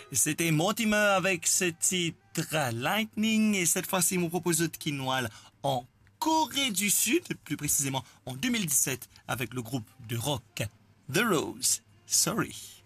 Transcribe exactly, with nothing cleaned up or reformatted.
C'était Mortimer avec ce titre Lightning et cette fois-ci, il me propose de Kinwal en Corée du Sud, plus précisément en deux mille dix-sept avec le groupe de rock The Rose. Sorry.